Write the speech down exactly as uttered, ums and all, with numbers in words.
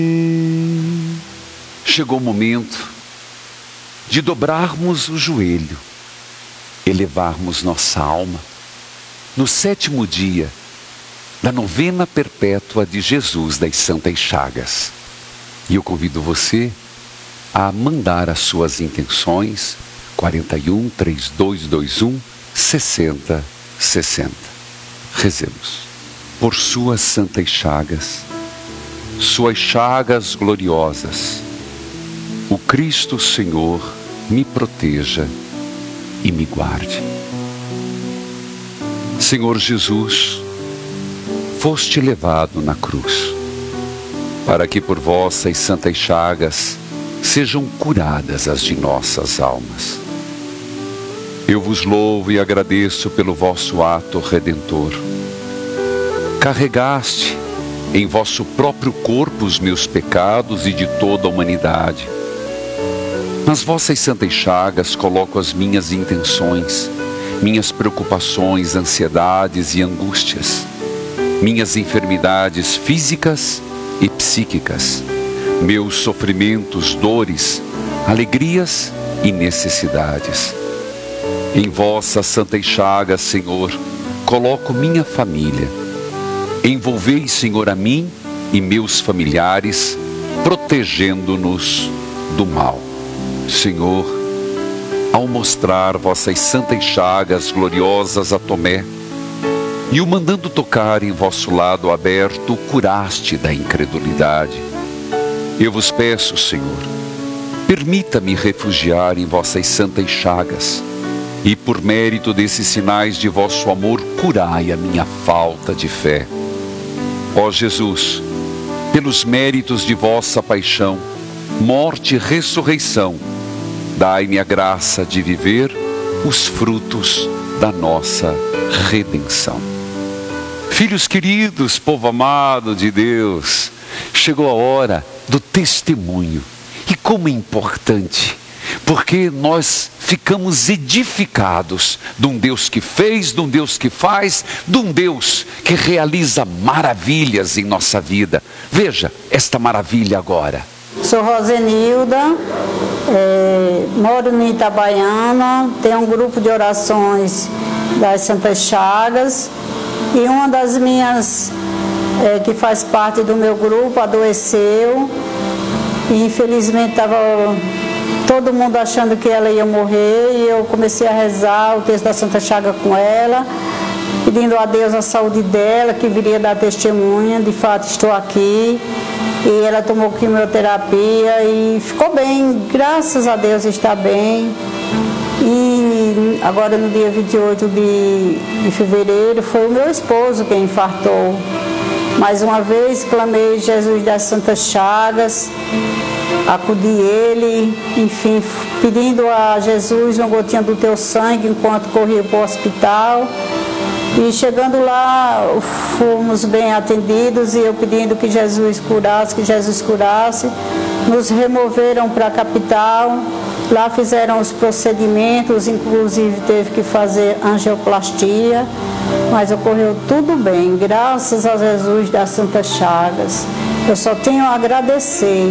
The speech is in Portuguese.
Chegou o momento de dobrarmos o joelho, elevarmos nossa alma no sétimo dia da novena perpétua de Jesus das Santas Chagas. E eu convido você a mandar as suas intenções, quarenta e um, trinta e dois, vinte e um, sessenta, sessenta. Rezemos. Por suas santas chagas, suas chagas gloriosas, o Cristo Senhor me proteja e me guarde. Senhor Jesus, foste levado na cruz, para que por vossas santas chagas sejam curadas as de nossas almas. Eu vos louvo e agradeço pelo vosso ato redentor. Carregaste em vosso próprio corpo os meus pecados e de toda a humanidade. Nas vossas santas chagas coloco as minhas intenções, minhas preocupações, ansiedades e angústias, minhas enfermidades físicas e psíquicas, meus sofrimentos, dores, alegrias e necessidades. Em vossas santas chagas, Senhor, coloco minha família. Envolvei, Senhor, a mim e meus familiares, protegendo-nos do mal. Senhor, ao mostrar vossas santas chagas gloriosas a Tomé, e o mandando tocar em vosso lado aberto, o curaste da incredulidade. Eu vos peço, Senhor, permita-me refugiar em vossas santas chagas, e por mérito desses sinais de vosso amor, curai a minha falta de fé. Ó Jesus, pelos méritos de vossa paixão, morte e ressurreição, dai-me a graça de viver os frutos da nossa redenção. Filhos queridos, povo amado de Deus, chegou a hora do testemunho. E como é importante, porque nós ficamos edificados de um Deus que fez, de um Deus que faz, de um Deus que realiza maravilhas em nossa vida. Veja esta maravilha agora. Sou Rosenilda, é, moro em Itabaiana, tenho um grupo de orações das Santas Chagas, e uma das minhas, é, que faz parte do meu grupo, adoeceu, e infelizmente estava todo mundo achando que ela ia morrer, e eu comecei a rezar o texto da Santa Chaga com ela, pedindo a Deus a saúde dela, que viria dar testemunha. De fato estou aqui, e ela tomou quimioterapia e ficou bem, graças a Deus está bem. E agora no dia vinte e oito de, de fevereiro foi o meu esposo quem infartou. Mais uma vez clamei Jesus das Santas Chagas, acudi ele, enfim, pedindo a Jesus uma gotinha do teu sangue enquanto corria para o hospital. E chegando lá, fomos bem atendidos, e eu pedindo que Jesus curasse, que Jesus curasse. Nos removeram para a capital, lá fizeram os procedimentos, inclusive teve que fazer angioplastia, mas ocorreu tudo bem, graças a Jesus das Santas Chagas. Eu só tenho a agradecer.